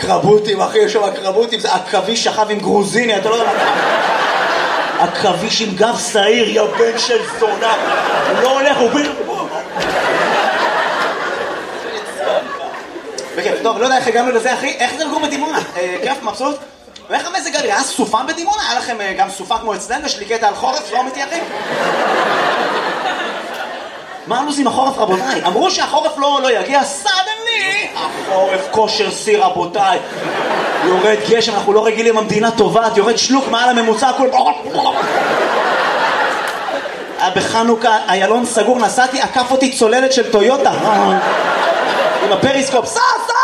קרבוטים, אחי, יש שם קרבוטים, זה עכביש שכב עם גרוזיני, אתה לא יודע מה... עכביש עם גב שעיר, יא בן של זונה, הוא לא הולך, הוא ביר... בכיף, טוב, לא יודע איך הגענו לזה, אחי, איך זה לגור בדימונה? כיף, מבסוט? ואיך המזג האוויר? היה סופה בדימונה? היה לכם גם סופה כמו אצלנו? יש לי קטע על חורף, לא אמיתי, אחי? מה הלו"ז עם החורף, רבותיי? אמרו שהחורף לא יגיע, סדנלי! החורף כושר סיר, רבותיי. יורד גשם, אנחנו לא רגילים, המדינה טובעת, יורד שלוק מעל הממוצע, הכל... בחנוכה, איילון סגור, נסעתי, עקף אותי צוללת של טויוטה. עם הפריסקופ, סע!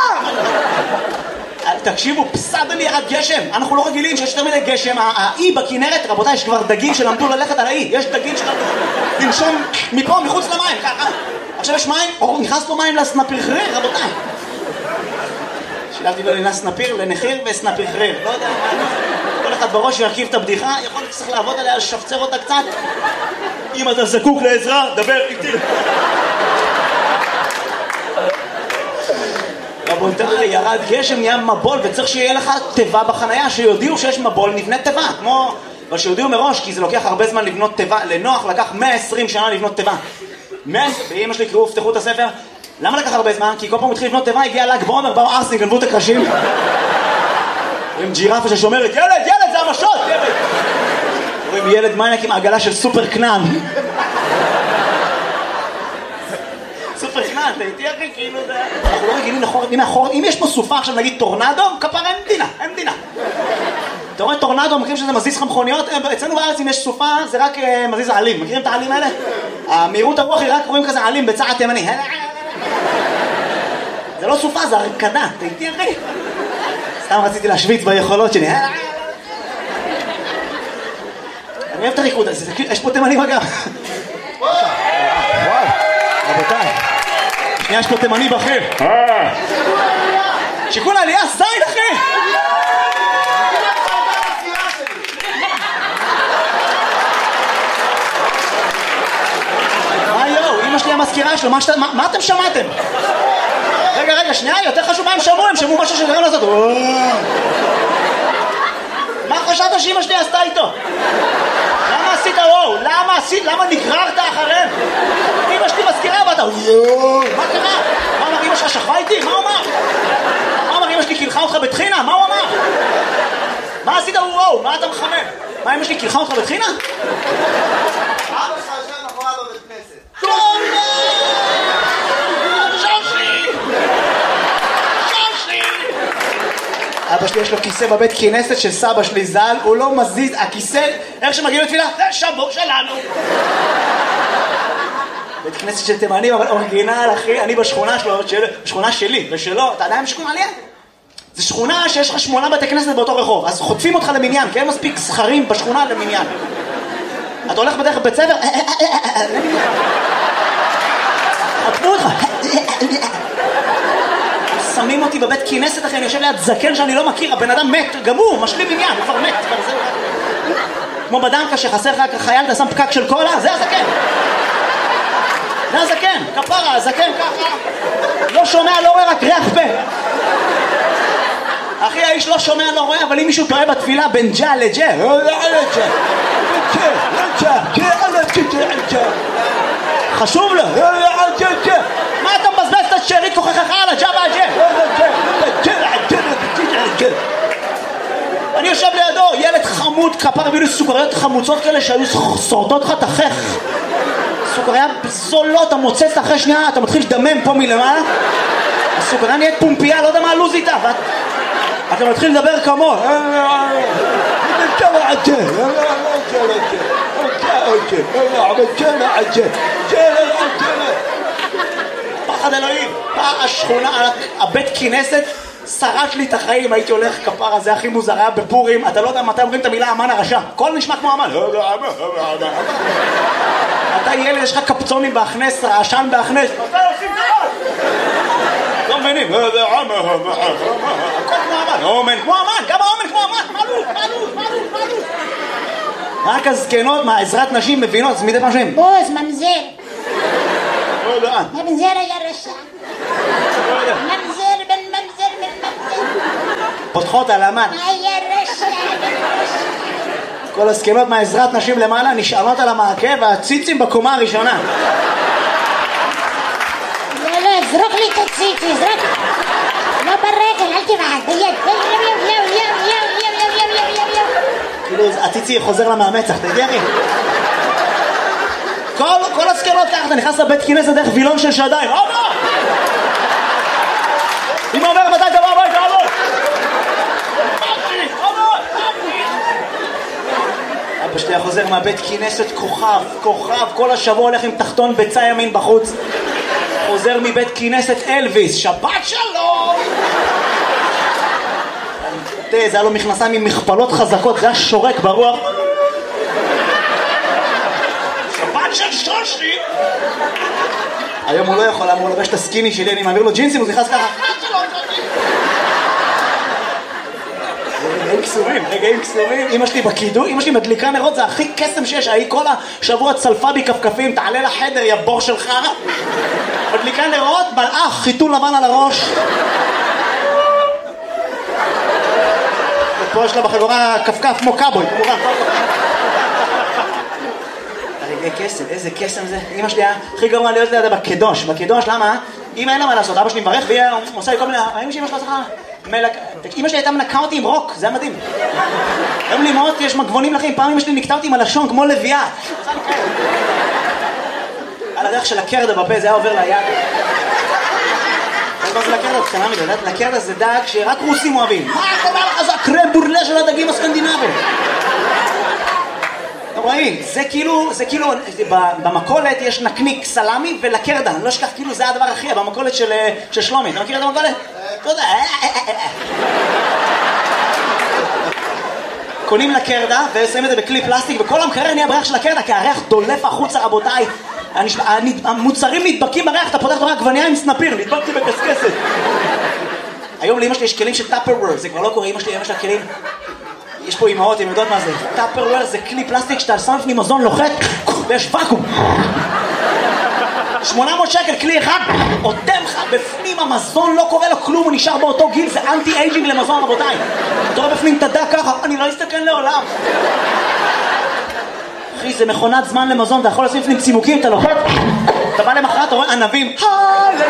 תקשיבו, סדנלי ירד גשם, אנחנו לא רגילים שיש יותר מדי גשם, האי בכנרת, רבותיי, יש כבר דגים שלמדו ללכת על האי, יש דגים שלמדו לנשום מפה, מחוץ למים, ככה. עכשיו יש מים, נכנס פה מים לסנפיחריר, רבותיי. שילבתי לו לסנפיר, לנחיר וסנפיחריר, לא יודע, כל אחד בראש ירכיב את הבדיחה, יכול להיות שצריך לעבוד עליה, לשפצר אותה קצת. אם אתה זקוק לעזרה, דבר איתי. רבותיי, ירד גשם, נהיה מבול, וצריך שיהיה לך טבע בחנייה, שיודיעו שיש מבול, נבנה טבע, כמו... אבל שיודיעו מראש, כי זה לוקח הרבה זמן לבנות טבע, לנוח לקח 120 שנה לבנות טבע. ואמא שלי קראו, פתחו את הספר, למה לקח הרבה זמן? כי כל פעם התחיל לבנות טבע, הגיע ל"ג בעומר, באו ארסים, גנבו את הקרשים. רואים ג'ירפה ששומרת, ילד, זה המשות, ילד! רואים ילד מניאק עם עגלה של סופר קנן. סופר קנן, אתה איתי אחי, כאילו זה... אנחנו לא רגילים לחורף, אם יש פה סופה עכשיו נגיד טורנדו, כפרה אין מדינה. אתה רואה טורנדו, מכירים שזה מזיז לך מכוניות? אצלנו בארץ אם יש סופה זה רק מזיז העלים, מכירים את העלים האלה? המהירות הרוח היא רק רואים כזה עלים בצע התימני. זה לא סופה, זה הרקדה, אתה איתי אחי? סתם רציתי להשוויץ ביכולות שלי. אני אוהב את הריקוד הזה, יש פה תימנים אגב. וואו, רבותיי. שנייה, יש פה תימני בכיר. שיקול העלייה, זין אחי! מה יואו, אמא שלי המזכירה שלו, מה אתם שמעתם? רגע, שנייה, יותר חשוב מה הם שמעו, הם שמעו משהו שגרם לעשות. מה חשבת שאמא שלי עשתה איתו? למה עשית וואו? למה נגררת אחריהם? אמא שלי מזכירה ואתה מה קרה? מה אמר אמא שלך שכבה איתי? מה הוא אמר? מה אמר אמא שלי קילחה אותך בתחינה? מה הוא אמר? מה עשית וואו? מה אתה מחמם? מה אמא שלי קילחה אותך בתחינה? אבא שלך יושב מאחוריו בבית כנסת. אבא שלי יש לו כיסא בבית כנסת של סבא שלי ז"ל, הוא לא מזיז, הכיסא, איך שמגיעים לתפילה? זה שבור שלנו. בית כנסת של תימנים, אבל אורגינל, אחי, אני בשכונה שלו, בשכונה שלי, ושלו, אתה עדיין בשכונה עליה? זה שכונה שיש לך 8 בתי כנסת באותו רחוב, אז חוטפים אותך למניין, כי אין מספיק שכרים בשכונה למניין. אתה הולך בדרך בית ספר, חטפו אותך. שמים אותי בבית כנסת אחרי, אני יושב ליד זקן שאני לא מכיר, הבן אדם מת, גם הוא, משלים עניין, הוא כבר מת, כבר זהו. כמו בדנקה שחסר לך חייל, אתה שם פקק של קולה, זה הזקן. זה הזקן, כפרה, הזקן ככה, לא שומע, לא רואה, רק ריח פה. אחי, האיש לא שומע, לא רואה, אבל אם מישהו טועה בתפילה בין ג'ה לג'ה, חשוב לו, מה אתה מבזבז את השארית כוחך על הג'אבה הג'ה? אני יושב לידו, ילד חמוד, כפר הביא לי סוכריות חמוצות כאלה שהיו שורדות לך את החך. סוכריה זולות, אתה מוצץ אחרי שנייה, אתה מתחיל לדמם פה מלמעלה. הסוכריה נהיית פומפייה, לא יודע מה הלוז איתה. אתה מתחיל לדבר כמו פחד אלוהים. השכונה, הבית כנסת שרש לי את החיים, הייתי הולך כפרה, זה הכי מוזר, היה בפורים, אתה לא יודע מתי אומרים את המילה אמן הרשע, הכל נשמע כמו אמן. אתה ילד, יש לך קפצונים בהכנס, רעשן בהכנס, מתי עושים דבר? לא מבינים, הכל כמו אמן, אומן כמו אמן, גם האומן כמו אמן, מה לוז? רק הזקנות מהעזרת נשים מבינות, אז מדי פעם שהם בוז, ממזר. ממזר היה רשע. ממזר בן ממזר בן ממזר. פותחות על המן. כל הסכנות מהעזרת נשים למעלה נשענות על המעקה והציצים בקומה הראשונה. לא, זרוק לי את הציצי, זרוק. לא ברגל, אל תבעט, ביד. כאילו הציצי חוזר למאמצח, תגיע לי. כל הסכנות ככה, אתה נכנס לבית כינס דרך וילון של שדיים. אבא! אמא אומר מתי תבוא הביתה, אבא! אבא שלי חוזר מהבית כינסת כוכב, כל השבוע הולך עם תחתון ביצה ימין בחוץ. חוזר מבית כינסת אלוויס, שבת שלום! זה היה לו מכנסיים עם מכפלות חזקות, זה היה שורק ברוח. שבת של שושי! היום הוא לא יכול, הוא לבש את הסקיני שלי, אני מעביר לו ג'ינסים, הוא נכנס ככה. רגעים קסומים, אמא שלי בקידום, אמא שלי מדליקה נרות, זה הכי קסם שיש, היא כל השבוע צלפה בי כפכפים, תעלה לחדר, יא בור שלך. מדליקה נרות, מלאך, חיתול לבן על הראש. ופה יש לה בחגורה כפכף כמו קאבוי, כמובן. איזה קסם זה. אמא שלי הכי גרוע להיות לידה בקדוש, למה? אמא אין לה מה לעשות, אבא שלי מברך והיא עושה לי כל מיני, האם שאמא שלה צריכה? אמא שלי הייתה מנקה אותי עם רוק, זה היה מדהים. היום לי מאוד, יש מגבונים לחיים, פעם אמא שלי נקטה אותי עם הלשון כמו לביאה. על הדרך של הקרדה בפה, זה היה עובר ליד. מה זה לקרדה? קטנה מדי, לקרדה זה דג שרק רוסים אוהבים. מה קורה לך? זה הקרם בורלה של הדגים הסקנדינבים. רואים, זה כאילו, במקולת יש נקניק סלמי ולקרדה, אני לא אשכח, כאילו זה הדבר הכי, במקולת של שלומי, אתה מכיר את המקולת? אתה יודע, קונים לקרדה ושמים את זה בכלי פלסטיק וכל המקרר נהיה בריח של הקרדה כי הריח דולף החוצה רבותיי, המוצרים נדבקים בריח, אתה פותח את הריח גווניה עם סנפיר, נדבקתי בקסקסת. היום לאמא שלי יש כלים של טאפרוור, זה כבר לא קורה, אמא שלי כלים, יש פה אמהות, הן יודעות מה זה. טאפרוור זה כלי פלסטיק שאתה שם לפני מזון לוחת ויש ואקום. 800 שקל כלי אחד, עותם לך בפנים המזון, לא קורה לו כלום, הוא נשאר באותו גיל, זה אנטי אייג'ינג למזון רבותיי. אתה רואה בפנים תדע ככה, אני לא אסתכן לעולם. אחי, זה מכונת זמן למזון, אתה יכול לשים לפנים צימוקים, אתה לוחת, אתה בא למחרת, אתה רואה ענבים,